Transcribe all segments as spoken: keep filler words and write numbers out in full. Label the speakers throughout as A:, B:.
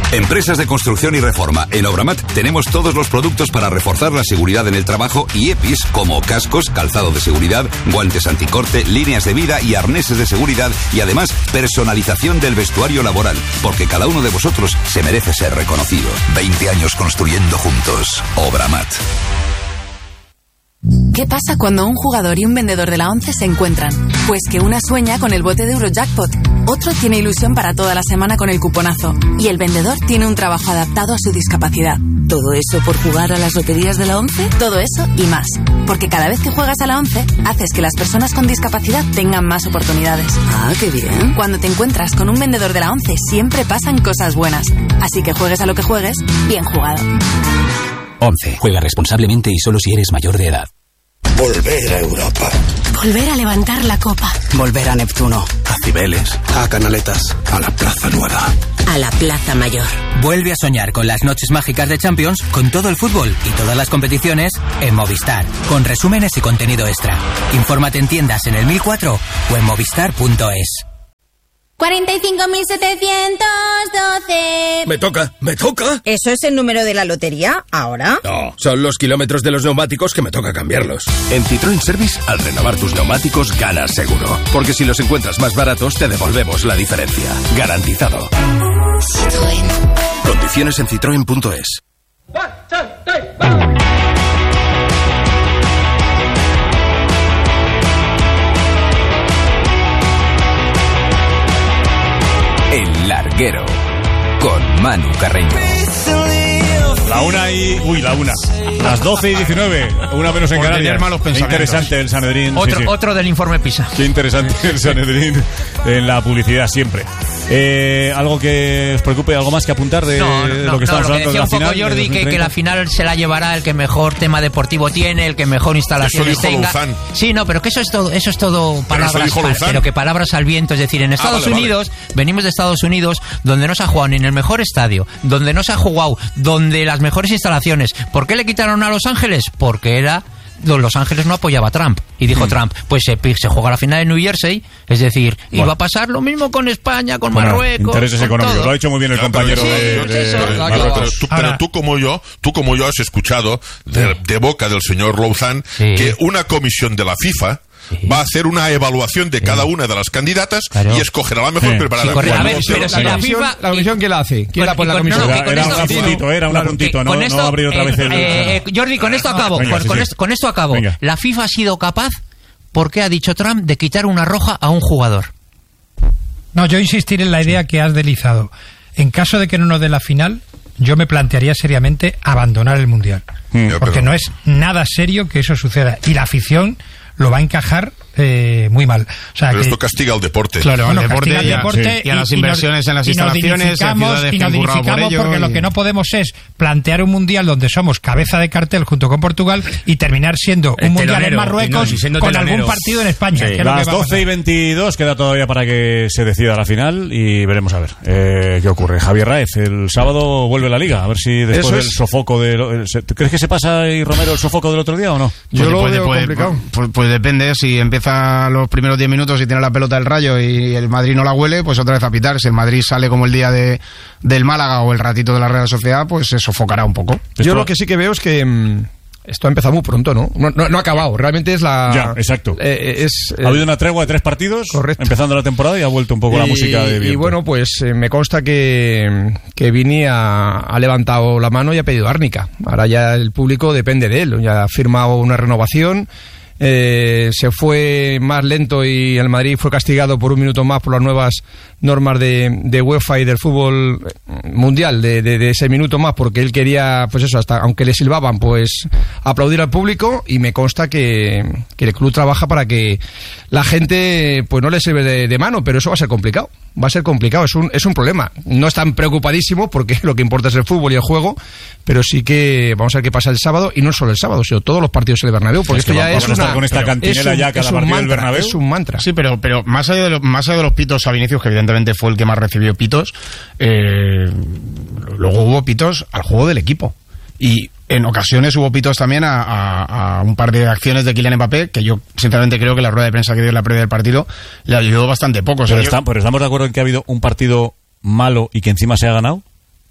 A: Empresas de construcción y reforma. En Obramat tenemos todos los productos para reforzar la seguridad en el trabajo y E P Is como cascos, calzado de seguridad, guantes anticorte, líneas de vida y arneses de seguridad, y además personalización del vestuario laboral, porque cada uno de vosotros se merece ser reconocido. veinte años construyendo juntos. Obramat.
B: ¿Qué pasa cuando un jugador y un vendedor de la ONCE se encuentran? Pues que una sueña con el bote de Eurojackpot, otro tiene ilusión para toda la semana con el cuponazo y el vendedor tiene un trabajo adaptado a su discapacidad. ¿Todo eso por jugar a las loterías de la ONCE? Todo eso y más, porque cada vez que juegas a la ONCE haces que las personas con discapacidad tengan más oportunidades.
C: Ah, qué bien.
B: Cuando te encuentras con un vendedor de la ONCE siempre pasan cosas buenas, así que juegues a lo que juegues, bien jugado.
D: ONCE. Juega responsablemente y solo si eres mayor de edad.
E: Volver a Europa.
F: Volver a levantar la copa.
G: Volver a Neptuno.
E: A Cibeles. A Canaletas. A la Plaza Nueva.
F: A la Plaza Mayor.
D: Vuelve a soñar con las noches mágicas de Champions, con todo el fútbol y todas las competiciones en Movistar, con resúmenes y contenido extra. Infórmate en tiendas en el mil cuatro o en movistar punto es.
H: cuarenta y cinco mil setecientos doce.
I: Me toca, me toca.
C: ¿Eso es el número de la lotería ahora?
I: No, son los kilómetros de los neumáticos que me toca cambiarlos.
J: En Citroën Service, al renovar tus neumáticos, ganas seguro. Porque si los encuentras más baratos, te devolvemos la diferencia. Garantizado.
H: Citroën.
J: Condiciones en citroen punto es.
A: El Larguero, con Manu Carreño.
K: La una y... Uy, la una. Las doce y diecinueve. Una menos en
L: Por
K: Canarias.
L: tener malos pensamientos.
K: Qué interesante el Sanedrín.
L: Otro,
K: sí, sí.
L: otro del informe PISA.
K: Qué interesante el Sanedrín en la publicidad siempre. Eh, ¿Algo que os preocupe? ¿Algo más que apuntar de
L: no, no,
K: lo que estamos
L: no, lo que
K: hablando de
L: decía
K: la
L: un poco
K: final?
L: Jordi, que, que la final se la llevará el que mejor tema deportivo tiene, el que mejor instalaciones
M: eso dijo
L: tenga.
M: Luzán.
L: Sí, no, pero que eso es todo, eso es todo palabras,
M: Pero, eso dijo
L: pa- pero que palabras al viento. Es decir, en Estados
M: ah, vale,
L: Unidos,
M: vale.
L: venimos de Estados Unidos, donde no se ha jugado ni en el mejor estadio, donde no se ha jugado, donde las mejores instalaciones. ¿Por qué le quitaron a Los Ángeles? Porque era... Los Ángeles no apoyaba a Trump. Y dijo mm. Trump, pues se, se juega la final en New Jersey. Es decir, bueno. iba a pasar lo mismo con España, con bueno, Marruecos.
K: Intereses económicos. Todo. Lo ha dicho muy bien el
M: claro,
K: compañero
M: sí,
K: de,
M: sí,
K: de,
M: eso,
K: de, de
M: pero, pero, tú, pero tú como yo, tú como yo has escuchado de, de boca del señor Luzán sí. que una comisión de la FIFA sí. va a hacer una evaluación de sí. cada una de las candidatas claro. y escogerá la mejor sí. preparada.
L: Sí, corre, a ver, pero si la,
N: la FIFA, la comisión ¿quién la hace? ¿Quién
L: con,
N: la pone la
L: con,
N: comisión?
L: No,
K: era era un puntito, era un puntito, no,
L: esto,
K: no abrir otra
L: eh,
K: vez el...
L: Eh, Jordi, con esto acabo.
K: Venga,
L: con,
K: sí,
L: con,
K: sí.
L: Esto, con esto acabo.
K: Venga.
L: La FIFA ha sido capaz, ¿por qué ha dicho Trump, de quitar una roja a un jugador?
N: No, yo insistiré en la idea que has deslizado. En caso de que no nos dé la final, yo me plantearía seriamente abandonar el Mundial. Mm, porque pero... no es nada serio que eso suceda. Y la afición lo va a encajar eh, muy mal. O sea,
M: pero
N: que,
M: esto castiga al deporte.
N: Claro,
M: bueno,
N: al deporte,
M: castiga
N: y, a,
M: deporte
N: sí.
M: y a las
N: y,
M: inversiones
N: y nos,
M: en las
N: y
M: instalaciones,
N: en ciudades
M: y
N: nos dignificamos porque y... lo que no podemos es plantear un mundial donde somos cabeza de cartel junto con Portugal y terminar siendo un el mundial telonero, en Marruecos no, con telonero. Algún partido en España.
K: Sí.
N: Que es
K: las
N: lo que
K: doce y veintidós queda todavía para que se decida la final y veremos a ver eh, qué ocurre. Javier Raez, el sábado vuelve la Liga, a ver si después Eso del es... sofoco de... ¿Crees que se pasa y Romero el sofoco del otro día o no?
N: Yo
O: pues,
N: lo
O: pues,
N: veo
O: pues,
N: complicado.
O: Pues, pues, pues depende, si empieza los primeros diez minutos y tiene la pelota del Rayo y el Madrid no la huele, pues otra vez a pitar. Si el Madrid sale como el día de del Málaga o el ratito de la Real Sociedad, pues se sofocará un poco.
N: Yo lo que sí que veo es que mmm, esto ha empezado muy pronto, ¿no? No, no, no ha acabado, realmente es la...
K: Ya, exacto.
N: Eh, es,
K: eh, ha habido una tregua de tres partidos,
N: correcto.
K: empezando la temporada y ha vuelto un poco
N: y,
K: la música de viento.
N: Y bueno, pues eh, me consta que, que Vini ha, ha levantado la mano y ha pedido árnica. Ahora ya el público depende de él, ya ha firmado una renovación. Eh, se fue más lento y el Madrid fue castigado por un minuto más por las nuevas normas de, de UEFA y del fútbol mundial de, de, de ese minuto más, porque él quería, pues eso, hasta aunque le silbaban, pues aplaudir al público, y me consta que, que el club trabaja para que la gente pues no le sirve de, de mano, pero eso va a ser complicado. Va a ser complicado, es un, es un problema. No están preocupadísimos porque lo que importa es el fútbol y el juego, pero sí que vamos a ver qué pasa el sábado, y no solo el sábado, sino todos los partidos del Bernabéu, porque es esto ya es una...
K: con esta cantinela ya cada partido del Bernabéu.
N: Es un mantra.
O: Sí, pero, pero más allá de, lo, más allá de los pitos a Vinicius, que evidentemente fue el que más recibió pitos, eh, luego hubo pitos al juego del equipo. Y en ocasiones hubo pitos también a, a, a un par de acciones de Kylian Mbappé, que yo sinceramente creo que la rueda de prensa que dio en la previa del partido le ayudó bastante poco. O sea,
K: pero,
O: yo...
K: está, pero estamos de acuerdo en que ha habido un partido malo y que encima se ha ganado.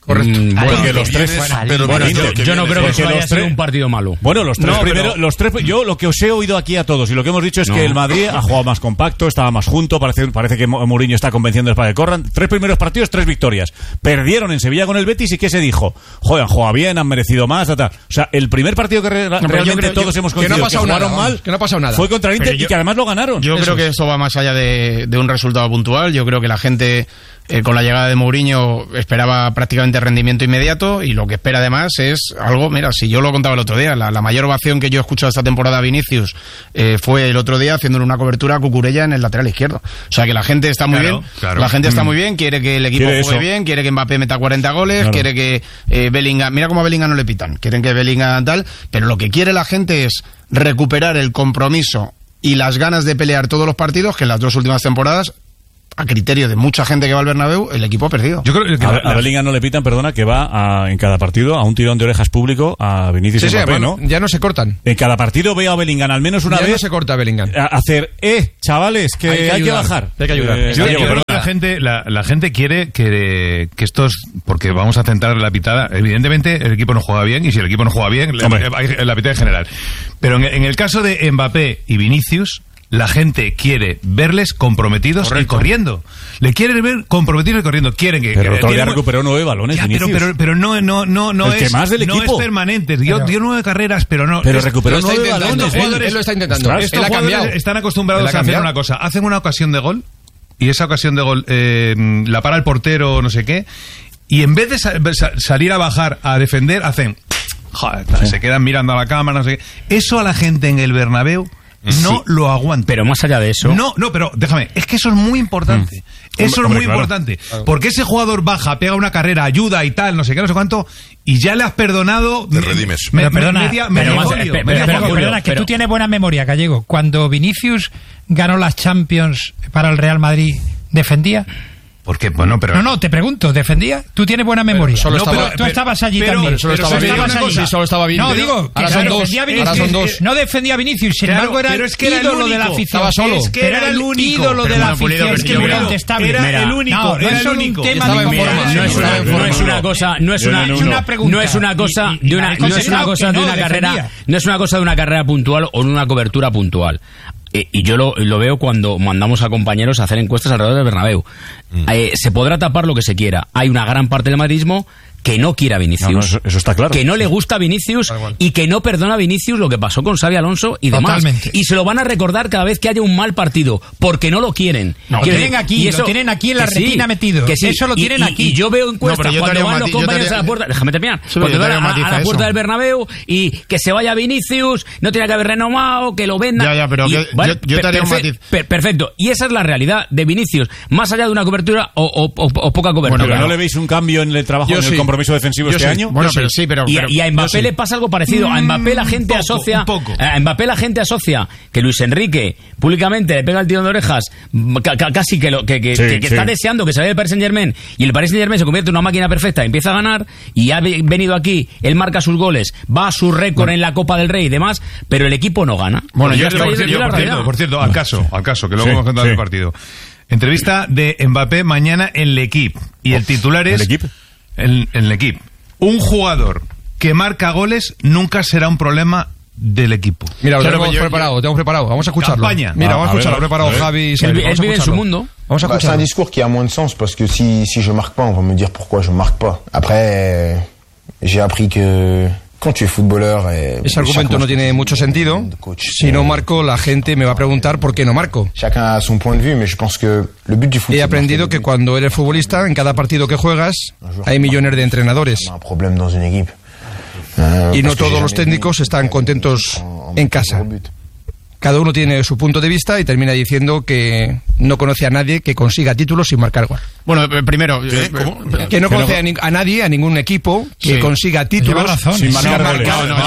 N: Correcto.
G: Mm, bueno,
K: porque los tres.
G: Pero bueno, yo, yo no creo que eso haya sido un partido malo.
K: Bueno, los tres
G: no,
K: primeros,
G: pero...
K: los tres, yo lo que os he oído aquí a todos y lo que hemos dicho es no. que el Madrid ha jugado más compacto, estaba más junto, parece, parece que Mourinho está convenciendo para que corran. Tres primeros partidos, tres victorias. Perdieron en Sevilla con el Betis y ¿qué se dijo? Joder, han jugado bien, han merecido más, ta, ta. O sea, el primer partido que re, no, realmente creo, todos
N: yo,
K: hemos coincidido
N: que, no que jugaron
K: nada,
N: mal, que no ha pasado nada.
K: Fue contra el Inter yo, y que además lo ganaron.
O: Yo
K: Eso
O: creo
K: es.
O: que esto va más allá de, de un resultado puntual. Yo creo que la gente eh, con la llegada de Mourinho esperaba prácticamente rendimiento inmediato y lo que espera además es algo, mira, si yo lo contaba el otro día, la, la mayor ovación que yo he escuchado esta temporada a Vinicius eh, fue el otro día haciéndole una cobertura a Cucurella en el lateral izquierdo. O sea que la gente está muy
I: claro,
O: bien,
I: claro.
O: la gente está
I: mm.
O: muy bien, quiere que el equipo
K: quiere
O: juegue
K: eso.
O: bien, quiere que Mbappé meta cuarenta goles,
K: claro.
O: quiere que eh, Bellingham, mira cómo a Bellingham no le pitan, quieren que Bellingham tal, pero lo que quiere la gente es recuperar el compromiso y las ganas de pelear todos los partidos que en las dos últimas temporadas, a criterio de mucha gente que va al Bernabéu, el equipo ha perdido.
K: Yo creo que a, a Bellingham no le pitan, perdona, que va a, en cada partido a un tirón de orejas público a Vinicius
N: sí,
K: y Mbappé,
N: sí,
K: ¿no?
N: Ya no se cortan.
K: En cada partido veo a Bellingham al menos una
N: ya
K: vez.
N: No se corta Bellingham.
K: A hacer, eh, chavales, que hay que, hay que bajar.
N: Hay que ayudar.
K: Eh,
P: yo, yo
K: yo,
P: creo que la gente, la, la gente quiere que, que estos, porque vamos a centrar la pitada. Evidentemente, el equipo no juega bien y si el equipo no juega bien, Hombre. hay la pitada en general. Pero en, en el caso de Mbappé y Vinicius, la gente quiere verles comprometidos Correcto. y corriendo. Le quieren ver comprometidos y corriendo. Quieren que.
K: Pero
P: que
K: todavía recuperó nueve balones.
P: Ya, pero, pero, pero no, no, no, no
K: el
P: es.
K: Que más del
P: no
K: equipo.
P: es permanente. Dio,
N: pero,
P: dio nueve carreras, pero no.
K: Pero
P: es,
K: recuperó nueve balones.
P: Jugadores,
N: él, él lo está intentando.
P: Estos
N: él ha
P: jugadores
N: cambiado.
P: están acostumbrados
N: a
P: hacer una cosa. Hacen una ocasión de gol y esa ocasión de gol eh, la para el portero o no sé qué. Y en vez de sa sa salir a bajar a defender, hacen. Joder, sí. Se quedan mirando a la cámara, no sé qué. Eso a la gente en el Bernabéu no sí. lo aguanta.
G: Pero más allá de eso...
P: No, no, pero déjame, es que eso es muy importante. Mm. Eso hombre, es muy claro. importante. Claro. Porque ese jugador baja, pega una carrera, ayuda y tal, no sé qué, no sé cuánto, y ya le has perdonado...
M: Te redimes.
Q: Me, pero perdona,
P: media,
Q: pero
P: media
Q: más,
P: folio,
Q: pero,
P: media
Q: pero,
P: folio.
Q: perdona, que
G: pero,
Q: tú tienes buena memoria, Gallego. Cuando Vinicius ganó las Champions para el Real Madrid, ¿defendía?
P: Porque, bueno, pero...
Q: No, no, te pregunto, ¿defendía? Tú tienes buena memoria.
N: Pero solo
Q: no,
N: estaba,
Q: pero tú estabas allí
N: pero,
Q: también.
N: Pero solo estaba bien.
Q: Allí.
N: Sí, solo estaba bien.
Q: No, digo,
N: ahora,
Q: que,
N: son
Q: claro,
N: dos,
Q: Vinicius,
N: ahora son dos.
Q: No defendía a Vinicius, sin
P: claro,
Q: embargo era,
P: pero es que era
Q: ídolo
P: el
Q: de la afición.
N: Estaba solo.
Q: Es que era el único. Ídolo de la afición. Es que es incontestable.
P: Era el único.
Q: No, no es solo un tema de
G: forma. No es una, no es una cosa, no es una, una pregunta. No es una cosa de una, no es una cosa de una carrera, no es una cosa de una carrera puntual o de una cobertura puntual. Eh, y yo lo, lo veo cuando mandamos a compañeros a hacer encuestas alrededor del Bernabéu. Mm. Eh, se podrá tapar lo que se quiera. Hay una gran parte del madridismo que no quiere a Vinicius. No, no,
K: eso, eso está claro.
G: Que no le gusta a Vinicius y que no perdona a Vinicius lo que pasó con Xabi Alonso y demás.
Q: Totalmente.
G: Y se lo van a recordar cada vez que haya un mal partido, porque no lo quieren.
Q: No, lo tienen aquí, y eso, lo tienen aquí en la retina sí, metido. Que sí. Eso lo tienen
G: y,
Q: aquí.
G: Y yo veo encuestas no, cuando van los compañeros a la puerta... Déjame terminar. Sí, cuando van a, a la puerta del Bernabéu y que se vaya Vinicius, no tiene que haber renomado, que lo venda...
O: Ya, ya, pero
G: y,
O: que,
G: vale,
O: yo, yo te haría un matiz.
G: Per, perfecto. Y esa es la realidad de Vinicius. Más allá de una cobertura o, o, o, o poca cobertura.
K: Bueno, pero ¿no le veis un cambio en el trabajo, en el compromiso defensivo este año?
O: Bueno, pero sí, pero,
G: y,
O: pero
G: y a Mbappé le pasa algo parecido. A Mbappé la gente
P: poco,
G: asocia a Mbappé la gente asocia que Luis Enrique públicamente le pega el tirón de orejas, casi que lo que, que, sí, que, que sí. está deseando que se vaya el Paris Saint-Germain y el Paris Saint-Germain se convierte en una máquina perfecta, empieza a ganar y ha venido aquí, él marca sus goles, va a su récord bueno. en la Copa del Rey y demás, pero el equipo no gana.
P: Bueno, yo, por, cierto, yo, por, cierto, por cierto, al caso, al caso, que luego sí, hemos contado sí. el partido. Entrevista de Mbappé mañana en L'Equipe y el titular es...
K: ¿El Equipe?
P: En, en L'Equipe. Un jugador que marca goles nunca será un problema del equipo.
N: Mira, lo tenemos yo, preparado, lo tenemos preparado. Vamos a escucharlo.
P: Campaña.
N: Mira,
P: Ah,
N: vamos a escucharlo. Lo preparado Javi y
G: Él, él vive en su mundo.
N: Vamos a
R: bah, c'est un discours qui a moins de sens parce que si, si je marque pas, on va me dire pourquoi je marque pas. Après, j'ai appris que quand tu es footballeur... Eh,
N: Ese argumento no tiene mucho sentido. Si no marco, la gente me va a preguntar por qué no marco.
R: Chacun a son point de vue, mais je pense que le but du foot...
N: He aprendido que cuando eres futbolista, en cada partido que juegas, hay millones de entrenadores.
R: Un problème dans une équipe.
N: Y no todos los técnicos están contentos en casa. Cada uno tiene su punto de vista y termina diciendo que no conoce a nadie que consiga títulos sin marcar gol.
O: Bueno, primero, eh,
N: que no conoce a, ni, a nadie, a ningún equipo que sí. consiga títulos
Q: razón,
N: sin marcar
O: goles.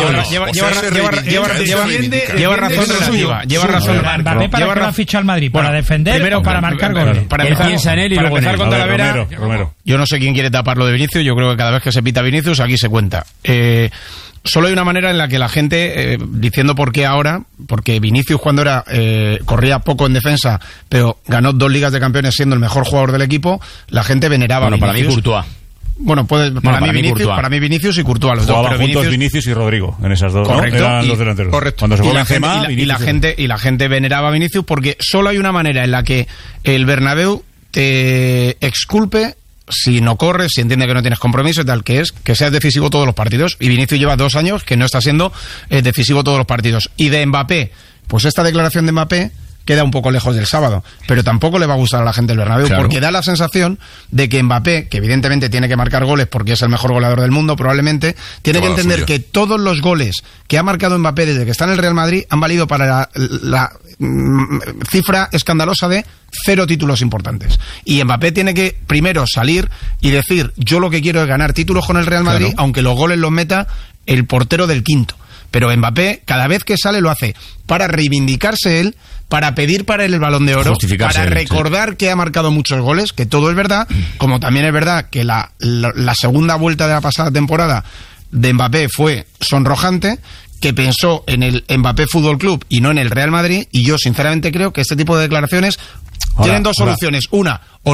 O: Lleva razón relativa. Lleva razón.
Q: Mbappé para que lo ha fichado al Madrid, para defender primero, o para marcar goles.
G: Para empezar, piensa en él y
O: para
G: luego
O: empezar con Talavera. Yo no sé quién quiere tapar lo de Vinicius. Yo creo que cada vez que se pita Vinicius aquí se cuenta. Eh, Solo hay una manera en la que la gente, eh, diciendo por qué ahora, porque Vinicius cuando era eh, corría poco en defensa, pero ganó dos ligas de campeones siendo el mejor jugador del equipo, la gente veneraba
G: bueno,
O: a Vinicius.
G: Para mí Courtois.
O: Bueno, puede, para, bueno, para, mí Vinicius, para mí Vinicius y Courtois. Los
K: Jugaban
O: dos,
K: juntos
O: Vinicius,
K: Vinicius y Rodrigo en esas dos.
O: Correcto.
K: ¿No? Eran
O: y,
K: los delanteros.
O: Correcto.
K: Cuando se
O: y,
K: fue
O: la
K: Benzema,
O: gente, y, la, y, la gente, y la gente veneraba a Vinicius porque solo hay una manera en la que el Bernabéu te exculpe si no corres, si entiende que no tienes compromiso y tal, que es que seas decisivo todos los partidos. Y Vinicius lleva dos años que no está siendo eh, decisivo todos los partidos. Y de Mbappé, pues esta declaración de Mbappé queda un poco lejos del sábado, pero tampoco le va a gustar a la gente del Bernabéu, claro, porque da la sensación de que Mbappé, que evidentemente tiene que marcar goles porque es el mejor goleador del mundo probablemente, tiene que entender que todos los goles que ha marcado Mbappé desde que está en el Real Madrid han valido para la, la mm, cifra escandalosa de cero títulos importantes. Y Mbappé tiene que primero salir y decir, yo lo que quiero es ganar títulos con el Real Madrid, claro, aunque los goles los meta el portero del quinto. Pero Mbappé, cada vez que sale, lo hace para reivindicarse él, para pedir para él el Balón de Oro, para recordar sí. que ha marcado muchos goles, que todo es verdad, como también es verdad que la, la, la segunda vuelta de la pasada temporada de Mbappé fue sonrojante, que pensó en el Mbappé Fútbol Club y no en el Real Madrid, y yo sinceramente creo que este tipo de declaraciones ahora, tienen dos soluciones. Ahora. Una,